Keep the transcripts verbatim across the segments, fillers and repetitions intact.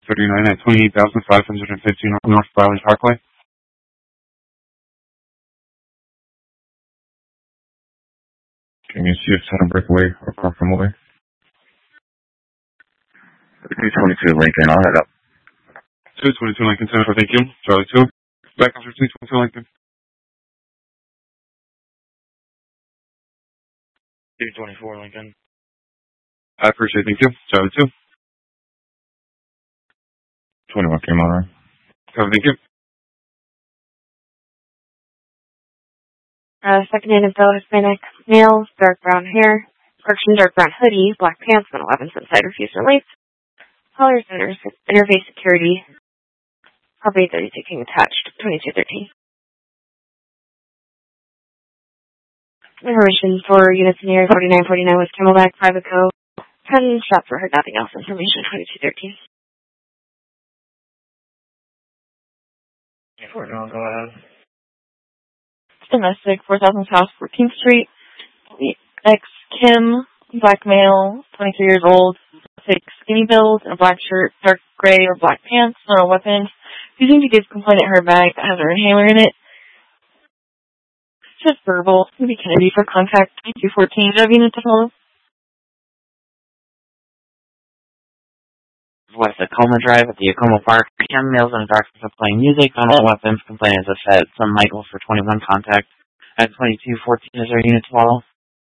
thirty-nine at twenty-eight thousand five hundred fifteen North Valley Parkway. Can you see a sudden breakaway or car from away? two twenty-two Lincoln, I'll head up. two twenty-two Lincoln Center, thank you. Charlie two. Back after two twenty-two Lincoln. two twenty-four Lincoln. I appreciate it, thank you. Charlie two. twenty-one came on, right? Thank you. Uh, second native fellow Hispanic male, dark brown hair, correction, dark brown hoodie, black pants, one eleven inside, refused release. Colors and inter- interface security. Probably thirty taking attached, twenty-two thirteen. Information for units in the area forty-nine forty-nine West Camelback, private co. ten shots were heard, nothing else. Information twenty-two thirteen. I'll go ahead. Domestic, four thousand South fourteenth Street. Ex Kim, black male, twenty-three years old, thick skinny build, and a black shirt, dark gray or black pants, not a weapon. Using to give complainant her bag that has her inhaler in it. Just verbal. Maybe Kennedy for contact twenty-two fourteen. Do you have unit to follow? West Acoma Drive at the Acoma Park. Young males in the darkness are playing music on all weapons. Complainant is set. Some Michael for twenty-one contact. At twenty-two fourteen, is there a unit to follow?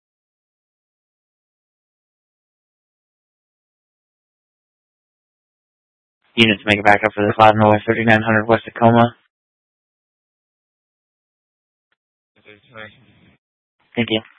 Unit to make a backup for this loud noise, thirty-nine hundred West Acoma. Thank you.